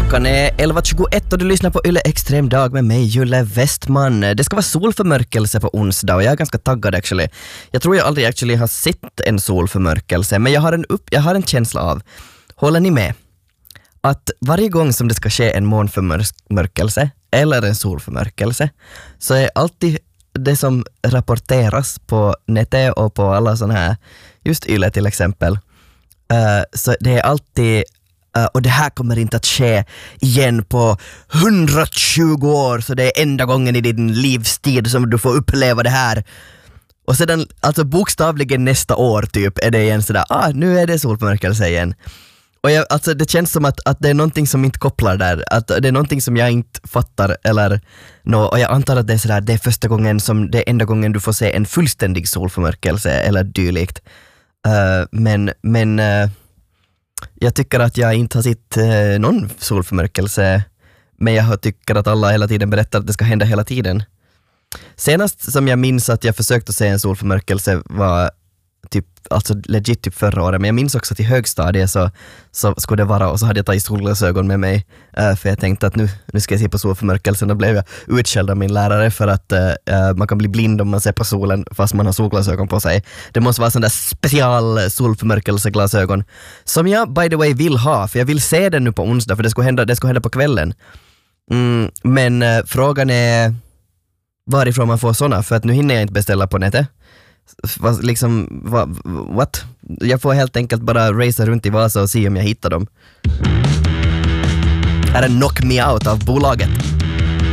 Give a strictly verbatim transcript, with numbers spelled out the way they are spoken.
Klockan är elva tjugoett och du lyssnar på Yle Extrem dag med mig, Julle Westman. Det ska vara solförmörkelse på onsdag och jag är ganska taggad actually. Jag tror jag aldrig actually har sett en solförmörkelse, men jag har en, upp, jag har en känsla av, håller ni med, att varje gång som det ska ske en månförmörkelse eller en solförmörkelse så är alltid det som rapporteras på nätet och på alla sådana här, just Yle till exempel, uh, så det är alltid Uh, och det här kommer inte att ske igen på hundratjugo år, så det är enda gången i din livstid som du får uppleva det här. Och sedan, alltså bokstavligen nästa år typ, är det igen sådär, ah, nu är det solförmörkelse igen. Och jag, alltså det känns som att, att det är någonting som inte kopplar där, att det är någonting som jag inte fattar eller no, och jag antar att det är sådär, det är första gången som, det är enda gången du får se en fullständig solförmörkelse eller dylikt. Uh, men, men uh, jag tycker att jag inte har sett eh, någon solförmörkelse, men jag tycker att alla hela tiden berättar att det ska hända hela tiden. Senast som jag minns att jag försökte se en solförmörkelse var typ, alltså legit typ förra året, men jag minns också att i högstadiet så, så skulle det vara, och så hade jag tagit solglasögon med mig uh, för jag tänkte att nu, nu ska jag se på solförmörkelsen. Då blev jag utskälld av min lärare för att uh, man kan bli blind om man ser på solen fast man har solglasögon på sig. Det måste vara sån där special solförmörkelseglasögon som jag by the way vill ha, för jag vill se den nu på onsdag, för det ska hända, det ska hända på kvällen. Mm, men uh, frågan är varifrån man får såna, för att nu hinner jag inte beställa på nätet. Vad, liksom, vad, what? Jag får helt enkelt bara racea runt i Vasa och se om jag hittar dem. Här är Knock Me Out av bolaget.